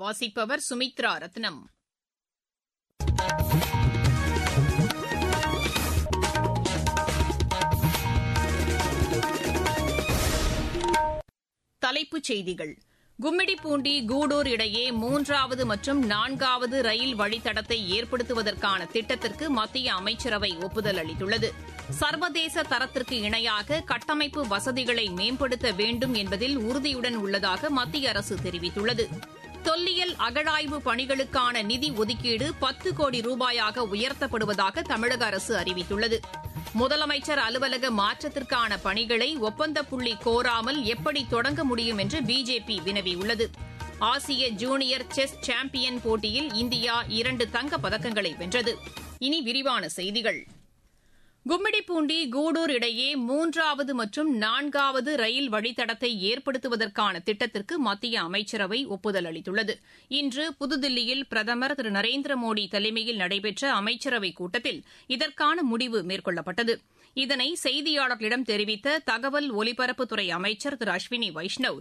வாசிப்பவர் சுமித்ரா ரத்னம். தலைப்புச் செய்திகள். கும்மிடிப்பூண்டி கூடூர் இடையே 3வது மற்றும் 4வது ரயில் வழித்தடத்தை ஏற்படுத்துவதற்கான திட்டத்திற்கு மத்திய அமைச்சரவை ஒப்புதல் அளித்துள்ளது. சர்வதேச தரத்திற்கு இணையாக கட்டமைப்பு வசதிகளை மேம்படுத்த வேண்டும் என்பதில் உறுதியுடன் உள்ளதாக மத்திய அரசு தெரிவித்துள்ளது. தொல்லியல் அகழாய்வு பணிகளுக்கான நிதி ஒதுக்கீடு 10 கோடி ரூபாயாக உயர்த்தப்படுவதாக தமிழக அரசு அறிவித்துள்ளது. முதலமைச்சர் அலுவலக மாற்றத்திற்கான பணிகளை ஒப்பந்தப்புள்ளி கோராமல் எப்படி தொடங்க முடியும் என்று பிஜேபி வினவியுள்ளது. ஆசிய ஜூனியர் செஸ் சாம்பியன் போட்டியில் இந்தியா 2 தங்கப் பதக்கங்களை வென்றது. இனி விரிவான செய்திகள். கும்மிடிப்பூண்டி கூடூர் இடையே 3வது மற்றும் 4வது ரயில் வழித்தடத்தை ஏற்படுத்துவதற்கான திட்டத்திற்கு மத்திய அமைச்சரவை ஒப்புதல் அளித்துள்ளது. இன்று புதுதில்லியில் பிரதமர் திரு நரேந்திர மோடி தலைமையில் நடைபெற்ற அமைச்சரவைக் கூட்டத்தில் இதற்கான முடிவு மேற்கொள்ளப்பட்டது. இதனை செய்தியாளர்களிடம் தெரிவித்த தகவல் ஒலிபரப்புத்துறை அமைச்சர் திரு அஸ்வினி வைஷ்ணவ்,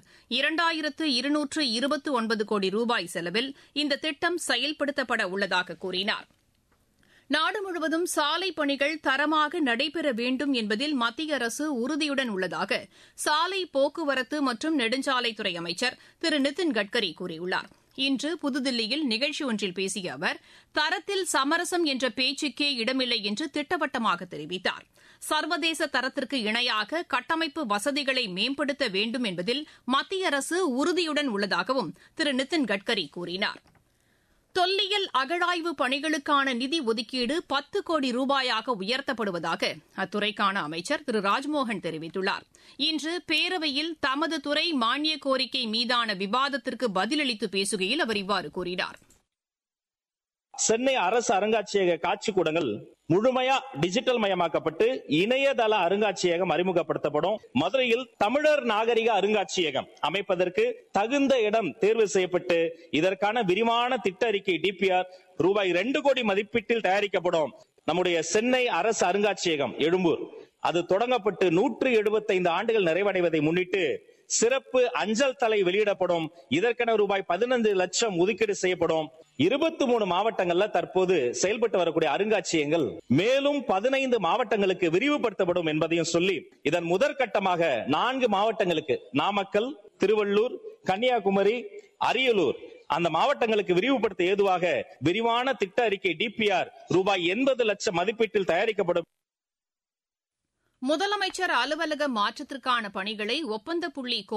2229 கோடி ரூபாய் செலவில் இந்த திட்டம் செயல்படுத்தப்பட உள்ளதாக கூறினார். நாடு முழுவதும் சாலை பணிகள் தரமாக நடைபெற வேண்டும் என்பதில் மத்திய அரசு உறுதியுடன் உள்ளதாக சாலை போக்குவரத்து மற்றும் நெடுஞ்சாலைத்துறை அமைச்சர் திரு நிதின் கட்கரி கூறியுள்ளார். இன்று புதுதில்லியில் நிகழ்ச்சி ஒன்றில் பேசிய அவர், தரத்தில் சமரசம் என்ற பேச்சுக்கே இடமில்லை என்று திட்டவட்டமாக தெரிவித்தார். சர்வதேச தரத்திற்கு இணையாக கட்டமைப்பு வசதிகளை மேம்படுத்த வேண்டும் என்பதில் மத்திய அரசு உறுதியுடன் உள்ளதாகவும் திரு நிதின் கட்கரி கூறினார். தொல்லியல் அகழாய்வு பணிகளுக்கான நிதி ஒதுக்கீடு 10 கோடி ரூபாயாக உயர்த்தப்படுவதாக அத்துறைக்கான அமைச்சர் திரு ராஜ்மோகன் தெரிவித்துள்ளார். இன்று பேரவையில் தமது துறை மானிய கோரிக்கை மீதான விவாதத்திற்கு பதிலளித்து பேசுகையில் அவர் இவ்வாறு கூறினார். சென்னை அரசு அருங்காட்சியக காட்சிக்கூடங்கள் முழுமையா டிஜிட்டல் மயமாக்கப்பட்டு இணையதள அருங்காட்சியகம் அறிமுகப்படுத்தப்படும். மதுரையில் தமிழர் நாகரிக அருங்காட்சியகம் அமைப்பதற்கு தகுந்த இடம் தேர்வு செய்யப்பட்டு இதற்கான விரிவான திட்ட அறிக்கை டிபிஆர் ரூபாய் 2 கோடி மதிப்பீட்டில் தயாரிக்கப்படும். நம்முடைய சென்னை அரசு அருங்காட்சியகம் எழும்பூர் அது தொடங்கப்பட்டு 175 ஆண்டுகள் நிறைவடைவதை முன்னிட்டு சிறப்பு அஞ்சல் தலை வெளியிடப்படும். இதற்கென ரூபாய் 15 லட்சம் ஒதுக்கீடு செய்யப்படும். 23 மாவட்டங்கள்ல தற்போது செயல்பட்டு வரக்கூடிய அருங்காட்சியகங்கள் மேலும் 15 மாவட்டங்களுக்கு விரிவுபடுத்தப்படும் என்பதையும் சொல்லி, இதன் முதற்கட்டமாக 4 மாவட்டங்களுக்கு நாமக்கல், திருவள்ளூர், கன்னியாகுமரி, அரியலூர் அந்த மாவட்டங்களுக்கு விரிவுபடுத்த ஏதுவாக விரிவான திட்ட அறிக்கை டிபிஆர் ரூபாய் 80 லட்சம் மதிப்பீட்டில் தயாரிக்கப்படும். முதலமைச்சர் அலுவலக மாற்றத்திற்கான பணிகளை ஒப்பந்தப்புள்ளி